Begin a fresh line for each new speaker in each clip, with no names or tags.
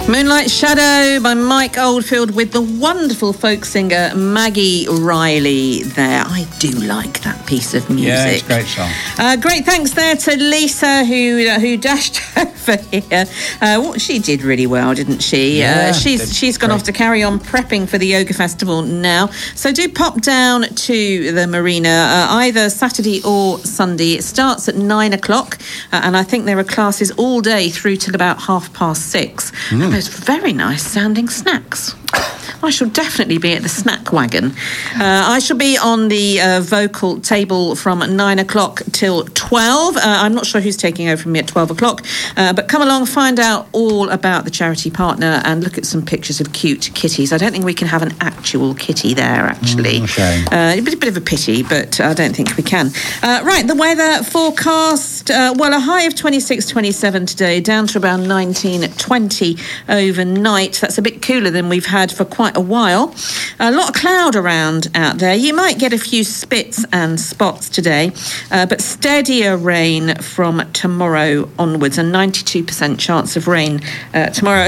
Moonlight Shadow by Mike Oldfield with the wonderful folk singer Maggie Riley there. I do like that piece of music.
Yeah, it's a great song.
Great thanks there to Lisa who dashed over here. She did really well, didn't she?
Yeah,
she's gone off to carry on prepping for the Yoga Festival now. So do pop down to the marina either Saturday or Sunday. It starts at 9 o'clock and I think there are classes all day through till about 6:30. And those very nice sounding snacks. I shall definitely be at the snack wagon. I shall be on the vocal table from 9 o'clock till 12. I'm not sure who's taking over from me at 12 o'clock, but come along, find out all about the charity partner and look at some pictures of cute kitties. I don't think we can have an actual kitty there, actually.
Shame.
A bit of a pity, but I don't think we can. Right, the weather forecast, a high of 26, 27 today, down to around 19, 20 overnight. That's a bit cooler than we've had for quite a while. A lot of cloud around out there. You might get a few spits and spots today, but steadier rain from tomorrow onwards. A 92% chance of rain tomorrow. A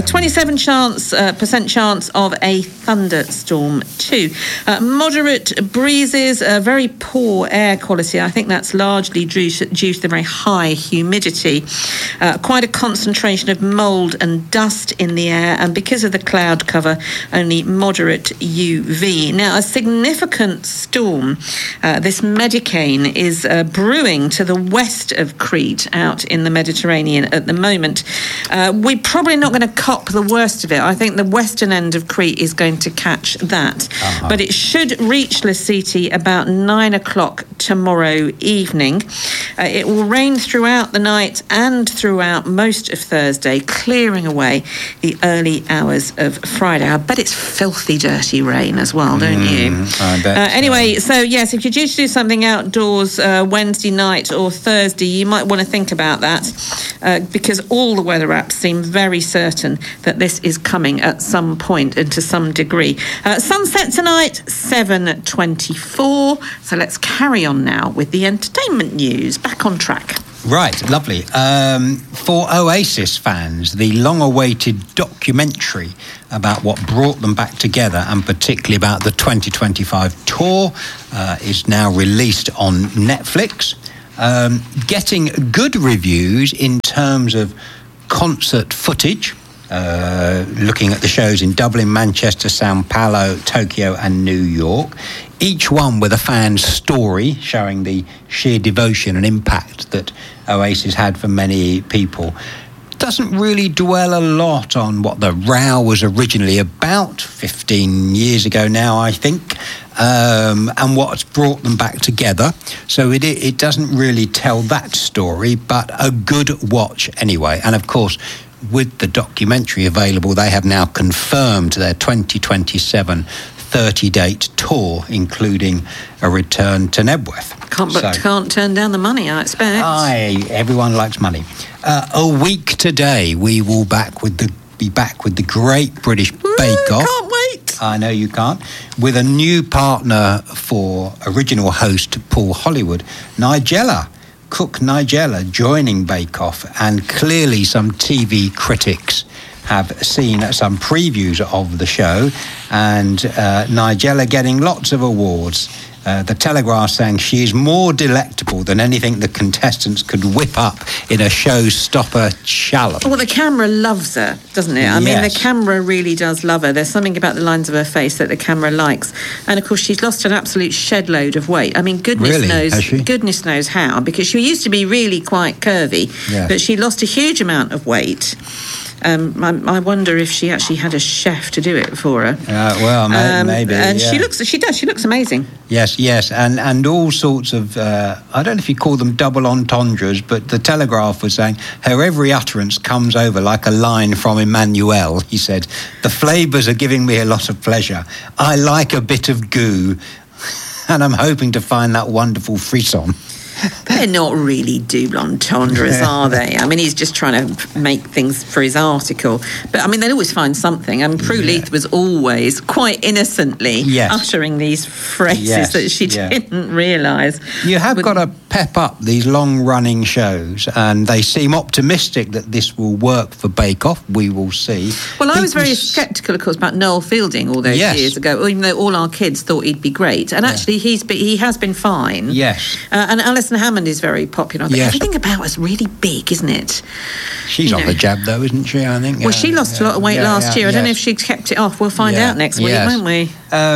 27% chance of a thunderstorm too. Moderate breezes, very poor air quality. I think that's largely due to the very high humidity. Quite a concentration of mould and dust in the air, and because of the cloud cover, only moderate UV. Now, a significant storm, this Medicane, is brewing to the west of Crete out in the Mediterranean at the moment. We're probably not going to cop the worst of it. I think the western end of Crete is going to catch that. But it should reach Lasiti about 9 o'clock tomorrow evening. It will rain throughout the night and throughout most of Thursday, clearing away the early hours of Friday. I bet it's filthy dirty rain as well, don't you?
I bet.
Anyway, so yes, if you're due to do something outdoors Wednesday night or Thursday, you might want to think about that because all the weather apps seem very certain that this is coming at some point and to some degree. Sunset tonight, 7:24. So let's carry on now with the entertainment news. Back on track.
Right, lovely. For Oasis fans, the long-awaited documentary about what brought them back together, and particularly about the 2025 tour, is now released on Netflix. Getting good reviews in terms of concert footage, looking at the shows in Dublin, Manchester, Sao Paulo, Tokyo and New York, each one with a fan's story showing the sheer devotion and impact that Oasis had for many people. Doesn't really dwell a lot on what the row was originally about 15 years ago now, I think, and what's brought them back together. So it doesn't really tell that story, but a good watch anyway. And of course, with the documentary available, they have now confirmed their 2027 30-date tour, including a return to Nebworth.
Can't turn down the money, I expect.
Everyone likes money. A week today, we will be back with the Great British Bake Off.
Can't wait.
I know you can't. With a new partner for original host Paul Hollywood, Cook Nigella joining Bake Off, and clearly some TV critics have seen some previews of the show, and Nigella getting lots of awards. The Telegraph saying she is more delectable than anything the contestants could whip up in a showstopper challenge.
Well, the camera loves her, doesn't it? I mean, the camera really does love her. There's something about the lines of her face that the camera likes. And, of course, she's lost an absolute shed load of weight. I mean, goodness knows how, because she used to be really quite curvy, but she lost a huge amount of weight. I wonder if she actually had a chef to do it for her.
Maybe.
And she looks amazing.
Yes, and all sorts of, I don't know if you call them double entendres, but the Telegraph was saying her every utterance comes over like a line from Emmanuel. He said, "The flavours are giving me a lot of pleasure. I like a bit of goo, and I'm hoping to find that wonderful frisson."
They're not really double entendres, are they? I mean, he's just trying to make things for his article. But, I mean, they'll always find something. I mean, Prue Leith was always quite innocently uttering these phrases that she didn't realise.
You have got a pep up these long-running shows, and they seem optimistic that this will work for Bake Off. We will see.
Well, I was very sceptical, of course, about Noel Fielding all those years ago, even though all our kids thought he'd be great. And actually, he has been fine.
Yes.
And Alison Hammond is very popular. Everything about her is really big, isn't it?
She's on the jab, though, isn't she, I think?
Well, she lost a lot of weight last year. I don't know if she kept it off. We'll find out next week, won't we?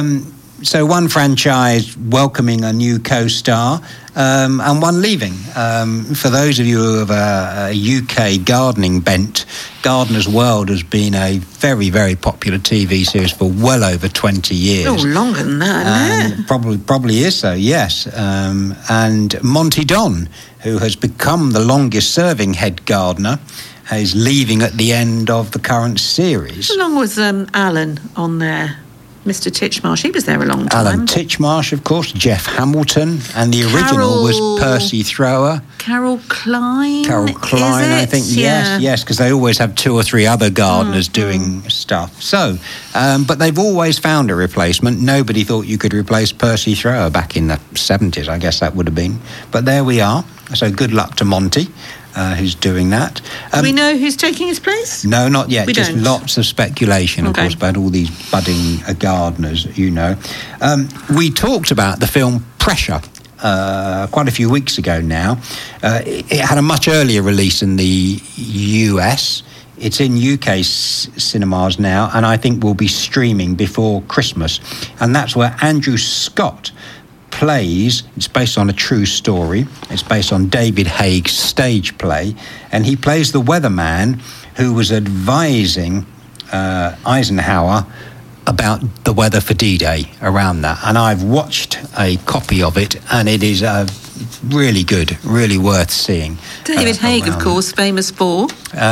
So one franchise welcoming a new co-star and one leaving. For those of you who have a UK gardening bent, Gardener's World has been a very, very popular TV series for well over 20 years.
Oh, longer than that, isn't
it? Probably is so, yes. And Monty Don, who has become the longest-serving head gardener, is leaving at the end of the current series.
How long was Alan on there? Mr. Titchmarsh, he was there a long time.
Alan Titchmarsh, of course, Jeff Hamilton, and the original was Percy Thrower.
Carol Klein,
I think, yes, because they always have 2 or 3 other gardeners doing stuff. So, but they've always found a replacement. Nobody thought you could replace Percy Thrower back in the 70s, I guess that would have been. But there we are. So good luck to Monty. Who's doing that.
Do we know who's taking his place?
No, not yet. Just lots of speculation, of course, about all these budding gardeners, you know. We talked about the film Pressure quite a few weeks ago now. It had a much earlier release in the US. It's in UK cinemas now, and I think will be streaming before Christmas. And that's where Andrew Scott plays. It's based on a true story. It's based on David Haig's stage play, and he plays the weatherman who was advising Eisenhower about the weather for D-Day around that. And I've watched a copy of it, and it is really good, really worth seeing.
David Haig, of course, famous for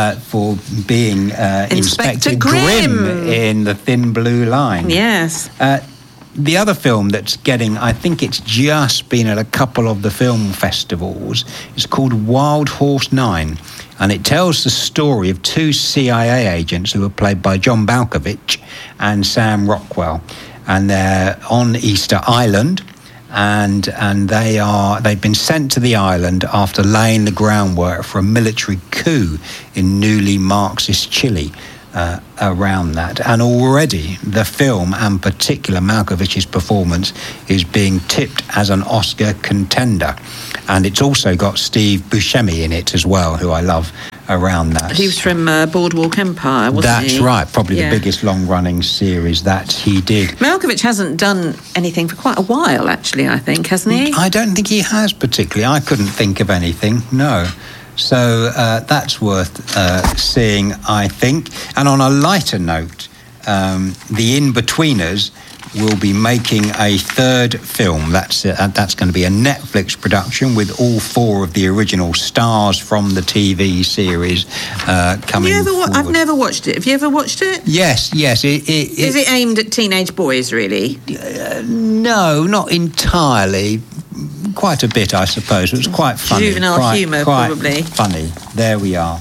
being Inspector Grimm in The Thin Blue Line.
Yes.
The other film that's getting, I think it's just been at a couple of the film festivals, is called Wild Horse 9. And it tells the story of 2 CIA agents who were played by John Malkovich and Sam Rockwell. And they're on Easter Island, and they've been sent to the island after laying the groundwork for a military coup in newly Marxist Chile. Around that, and already the film, and particular Malkovich's performance, is being tipped as an Oscar contender. And it's also got Steve Buscemi in it as well, who I love around that.
He was from Boardwalk Empire, wasn't
he? That's right, probably the biggest long-running series that he did.
Malkovich hasn't done anything for quite a while, actually, I think, hasn't he?
I don't think he has particularly. I couldn't think of anything, no. So that's worth seeing, I think. And on a lighter note, The In-Betweeners will be making a 3rd film. That's going to be a Netflix production with all 4 of the original stars from the TV series coming forward.
I've never watched it. Have you ever watched it?
Yes.
Is it aimed at teenage boys, really?
No, not entirely. Quite a bit, I suppose. It was quite funny.
Juvenile humour, probably.
Funny. There we are.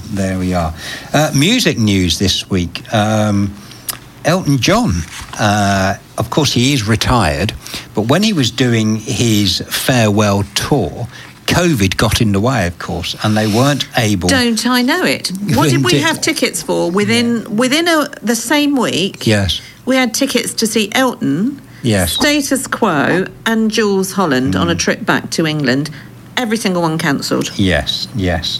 Music news this week. Elton John. Of course, he is retired, but when he was doing his farewell tour, COVID got in the way, of course, and they weren't able...
Don't I know it? What did we have tickets for? Within the same week,
yes,
we had tickets to see Elton...
Yes.
Status Quo and Jules Holland on a trip back to England. Every single one cancelled.
Yes.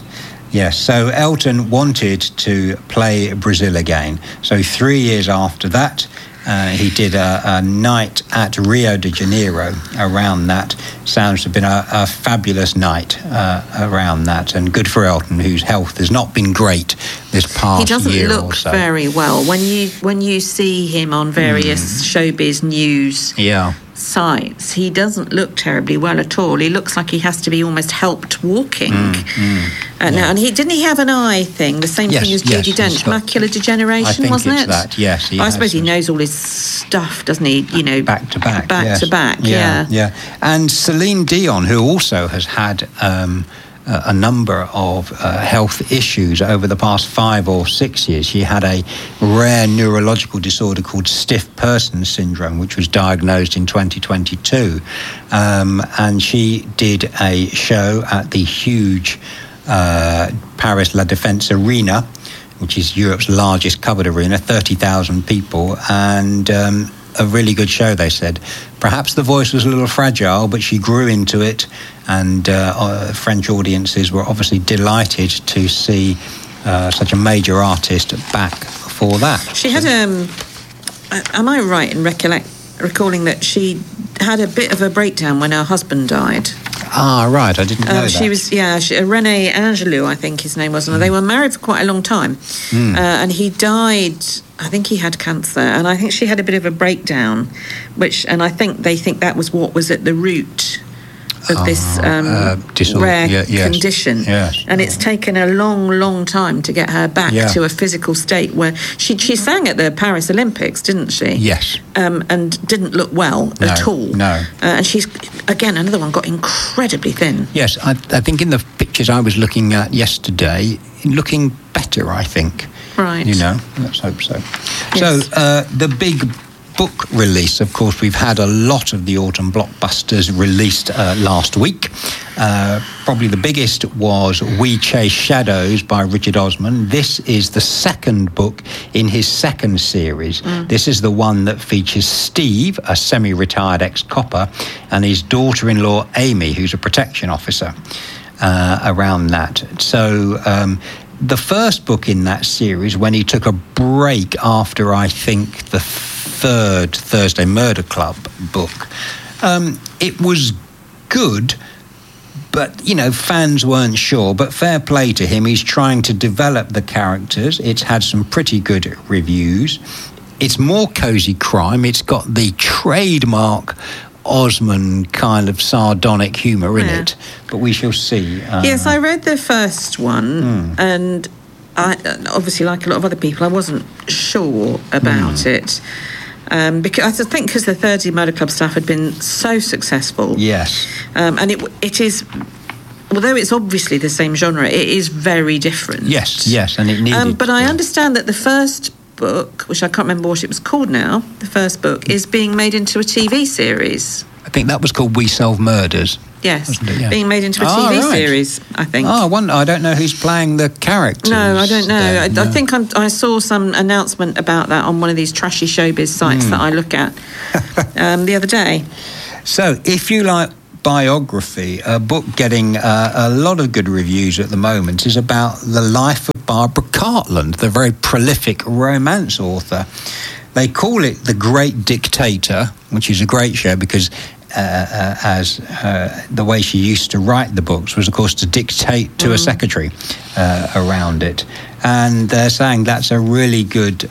So Elton wanted to play Brazil again. So 3 years after that, he did a night at Rio de Janeiro around that. Sounds to have been a fabulous night around that, and good for Elton, whose health has not been great this past year or so.
He doesn't look very well. When you see him on various showbiz news sites, he doesn't look terribly well at all. He looks like he has to be almost helped walking. Now, and didn't he have an eye thing? The same thing as Judi Dench, macular degeneration, wasn't it?
That, yes.
I suppose he knows all his stuff, doesn't he? You know,
back to back.
Yeah.
And Celine Dion, who also has had a number of health issues over the past 5 or 6 years. She had a rare neurological disorder called stiff person syndrome, which was diagnosed in 2022. And she did a show at the huge Paris La Défense Arena, which is Europe's largest covered arena, 30,000 people, and a really good show, they said. Perhaps the voice was a little fragile, but she grew into it, and French audiences were obviously delighted to see such a major artist back for that.
She had, am I right in recalling that she had a bit of a breakdown when her husband died?
Ah, right, I didn't know that.
She was, René Angelou, I think his name was, and they were married for quite a long time. And he died, I think he had cancer, and I think she had a bit of a breakdown, and I think they think that was what was at the root of this rare condition.
Yes.
And it's taken a long, long time to get her back to a physical state where she sang at the Paris Olympics, didn't she?
Yes.
And didn't look well at all.
No.
And she's, again, another one, got incredibly thin.
Yes, I think in the pictures I was looking at yesterday, looking better, I think.
Right.
Let's hope so.
Yes.
So the big book release, of course, we've had a lot of the autumn blockbusters released last week. Probably the biggest was We Chase Shadows by Richard Osman. This is the second book in his second series. This is the one that features Steve, a semi-retired ex-copper, and his daughter-in-law Amy, who's a protection officer, around that. So the first book in that series, when he took a break after, I think, the third Thursday Murder Club book, it was good, but fans weren't sure. But fair play to him, he's trying to develop the characters. It's had some pretty good reviews. It's more cozy crime. It's got the trademark Osman kind of sardonic humour in it, but we shall see.
Yes, I read the first one, and I, obviously, like a lot of other people, I wasn't sure about it. Because I think because the Thursday Murder Club stuff had been so successful.
Yes.
And it is, although it's obviously the same genre, it is very different.
Yes, and it needed.
But I understand that the first book, which I can't remember what it was called now, the first book, is being made into a TV series.
I think that was called We Solve Murders.
Yes, being made into a TV series, I think.
I don't know who's playing the characters.
No, I don't know. I think I saw some announcement about that on one of these trashy showbiz sites that I look at the other day.
So, if you like biography, a book getting a lot of good reviews at the moment is about the life of Barbara Cartland, the very prolific romance author. They call it The Great Dictator, which is a great show because as the way she used to write the books was, of course, to dictate to a secretary around it. And they're saying that's a really good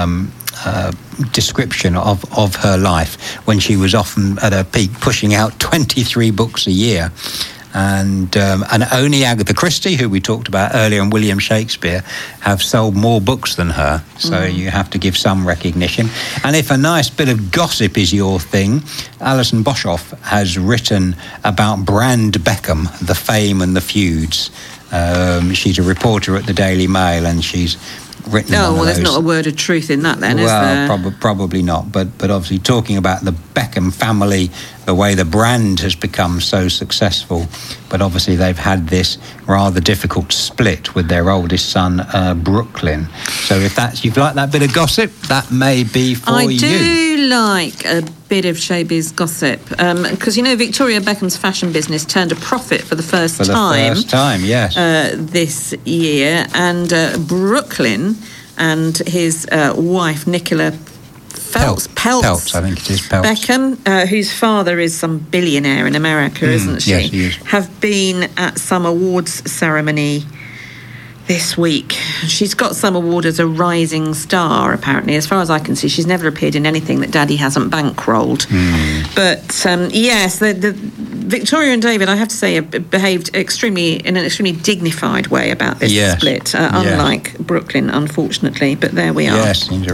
description of her life when she was often at her peak pushing out 23 books a year. And only Agatha Christie, who we talked about earlier, and William Shakespeare have sold more books than her. So you have to give some recognition. And if a nice bit of gossip is your thing, Alison Boshoff has written about Brand Beckham, the fame and the feuds. She's a reporter at the Daily Mail, and she's written.
There's not a word of truth in that, then, is there?
Probably not. But obviously, talking about the Beckham family, the way the brand has become so successful, but obviously they've had this rather difficult split with their oldest son, Brooklyn. So if you've liked that bit of gossip, that may be for you.
I do like a bit of showbiz gossip because Victoria Beckham's fashion business turned a profit for the first time,
yes,
this year, and Brooklyn and his wife Nicola Peltz,
I think it is Peltz.
Beckham, whose father is some billionaire in America, isn't she?
Yes, he is.
Have been at some awards ceremony this week. She's got some award as a rising star, apparently. As far as I can see, she's never appeared in anything that Daddy hasn't bankrolled. But yes, the Victoria and David, I have to say, have behaved in an extremely dignified way about this split, unlike Brooklyn, unfortunately. But there we are.
Yes, seems right.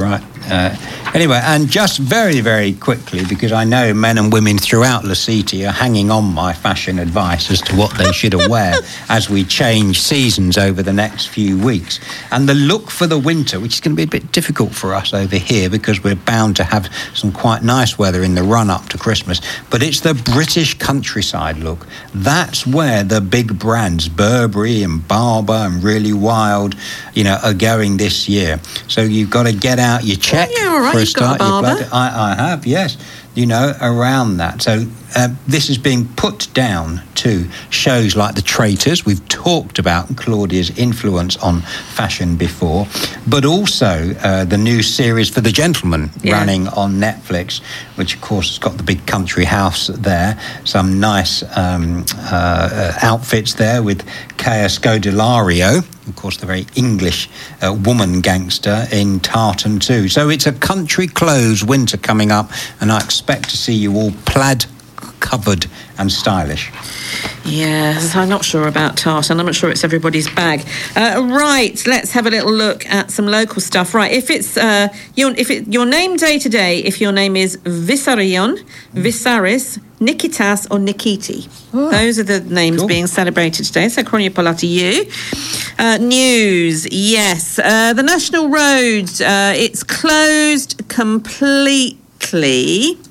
Anyway, and just very, very quickly, because I know men and women throughout La City are hanging on my fashion advice as to what they should wear as we change seasons over the next few weeks. And the look for the winter, which is going to be a bit difficult for us over here because we're bound to have some quite nice weather in the run-up to Christmas, but it's the British countryside look. That's where the big brands, Burberry and Barbour and Really Wild, are going this year. So you've got to get out your check.
Yeah, all right.
For a start, I have, yes. Around that. So this is being put down to shows like The Traitors. We've talked about Claudia's influence on fashion before, but also the new series For the Gentleman running on Netflix, which of course has got the big country house there. Some nice outfits there with Kea Scodelario, of course, the very English woman gangster in Tartan too. So it's a country clothes winter coming up, and I expect to see you all plaid covered and stylish.
Yes, I'm not sure about tartan. I'm not sure it's everybody's bag. Right, let's have a little look at some local stuff. Right, if it's your name day today, if your name is Vissarion, Visaris, Nikitas or Nikiti. Those are the names being celebrated today. So Kronia Pola to you. News, yes. The National Road, it's closed completely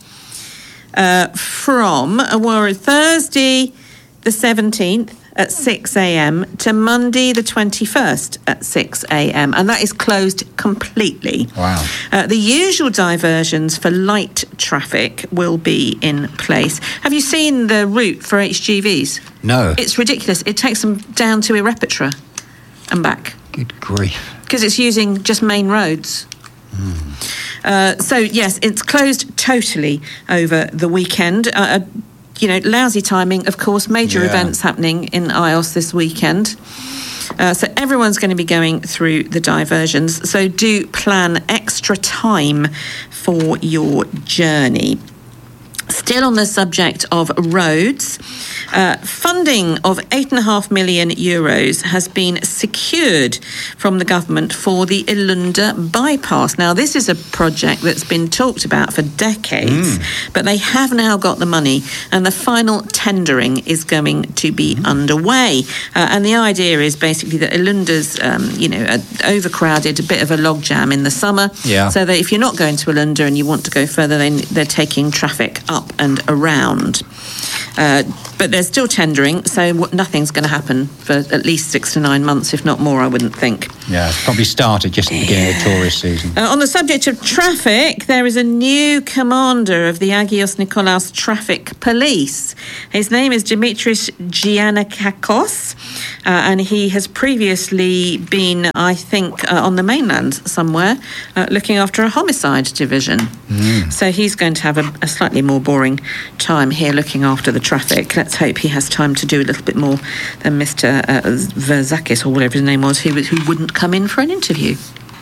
from Thursday the 17th at 6 a.m. to Monday the 21st at 6 a.m. and that is closed completely.
Wow.
The usual diversions for light traffic will be in place. Have you seen the route for HGVs?
No.
It's ridiculous. It takes them down to Irepetra and back.
Good grief.
Because it's using just main roads. So, yes, it's closed totally over the weekend. Lousy timing, of course, major events happening in Ios this weekend. So everyone's going to be going through the diversions. So do plan extra time for your journey. Still on the subject of roads, funding of €8.5 million has been secured from the government for the Ilunda bypass. Now, this is a project that's been talked about for decades, but they have now got the money, and the final tendering is going to be underway. And the idea is basically that Ilunda's, overcrowded, a bit of a logjam in the summer, so that if you're not going to Ilunda and you want to go further, then they're taking traffic up and around. But they're still tendering, so nothing's going to happen for at least 6 to 9 months, if not more, I wouldn't think.
Yeah, it's probably started just at the beginning of tourist season.
On the subject of traffic, there is a new commander of the Agios Nikolaos Traffic Police. His name is Dimitris Giannakakos, and he has previously been, I think, on the mainland somewhere, looking after a homicide division. So he's going to have a slightly more boring time here looking after the traffic. Let's hope he has time to do a little bit more than Mr. Verzakis, or whatever his name was, who wouldn't come in for an interview.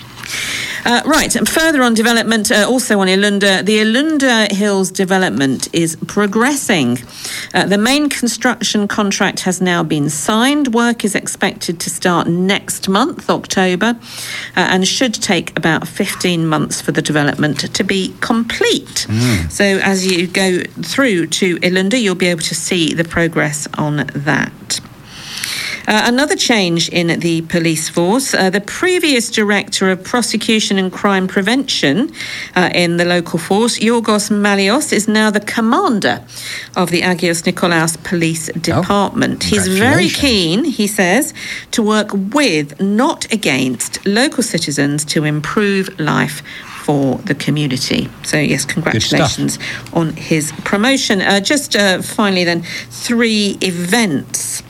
Right, and further on development, also on Ilunda, the Ilunda Hills development is progressing. The main construction contract has now been signed. Work is expected to start next month, October, and should take about 15 months for the development to be complete. So as you go through to Ilunda, you'll be able to see the progress on that. Another change in the police force. The previous director of prosecution and crime prevention in the local force, Yorgos Malios, is now the commander of the Agios Nikolaos Police Department. He's very keen, he says, to work with, not against, local citizens to improve life for the community. So, yes, congratulations on his promotion. Just finally then, 3 events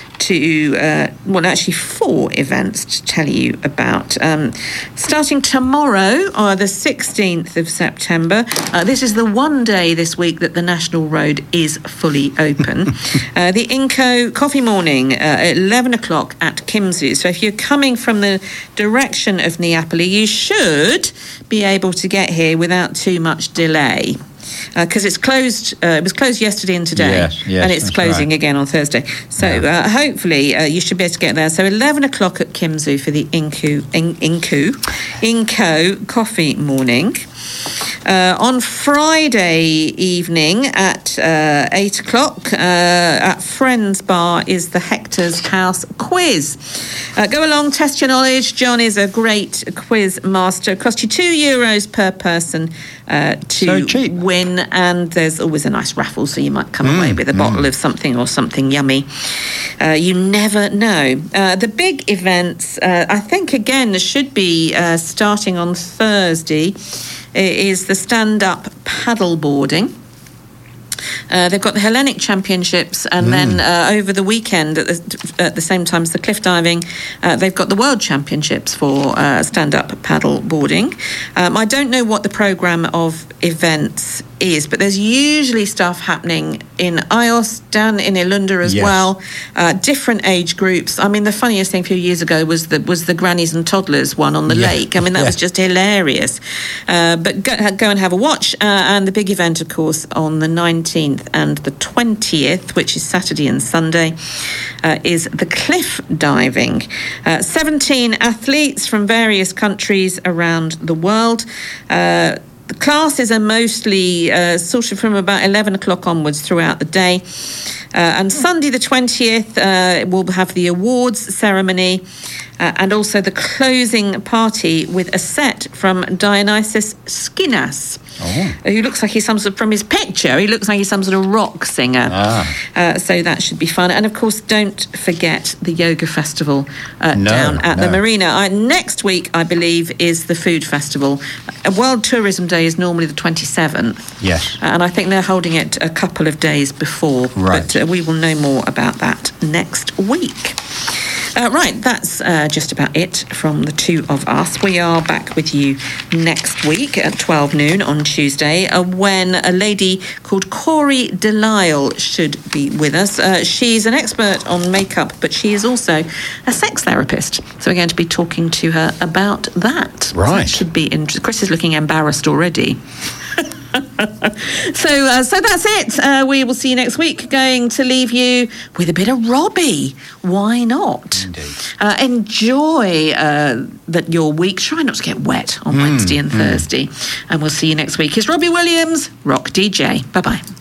actually 4 events to tell you about. Starting tomorrow, the 16th of September, this is the one day this week that the National Road is fully open. The Inco Coffee Morning at 11 o'clock at Kimzu. So if you're coming from the direction of Neapoli, you should be able to get here without too much delay. because it's closed. It was closed yesterday and today,
yes,
and it's closing again on Thursday. So hopefully you should be able to get there. So 11 o'clock at Kimzu for the Inco coffee morning. On Friday evening at 8 o'clock at Friends Bar is the Hector's House quiz. Go along, test your knowledge. John is a great quiz master. It costs you €2 per person to win, and there's always a nice raffle, so you might come away with a bottle of something or something yummy. You never know. The big events, I think, again, should be starting on Thursday. Is the stand-up paddleboarding. They've got the Hellenic Championships, and then over the weekend, at the same time as the cliff diving, they've got the World Championships for stand-up paddleboarding. I don't know what the programme of events is, but there's usually stuff happening in Ios, down in Ilunda as well. Different age groups. I mean, the funniest thing a few years ago was the grannies and toddlers one on the lake. I mean, that was just hilarious. But go and have a watch. And the big event, of course, on the 19th and the 20th, which is Saturday and Sunday, is the cliff diving. 17 athletes from various countries around the world. The classes are mostly sort of from about 11 o'clock onwards throughout the day. And Sunday the 20th, we'll have the awards ceremony and also the closing party with a set from Dionysus Skinas, who looks like he's some sort of, from his picture, he looks like he's some sort of rock singer. So that should be fun. And of course, don't forget the yoga festival down at the marina. Next week, I believe, is the food festival. World Tourism Day is normally the 27th.
Yes.
And I think they're holding it a couple of days before.
Right.
But we will know more about that next week. Right, that's just about it from the two of us. We are back with you next week at 12 noon on Tuesday, when a lady called Corey Delisle should be with us. She's an expert on makeup, but she is also a sex therapist. So we're going to be talking to her about that.
Right.
So that should be interesting. Chris is looking embarrassed already. So that's it. We will see you next week. Going to leave you with a bit of Robbie. Why not?
Indeed.
Enjoy your week. Try not to get wet on Wednesday and Thursday. And we'll see you next week. Here's Robbie Williams, Rock DJ. Bye-bye.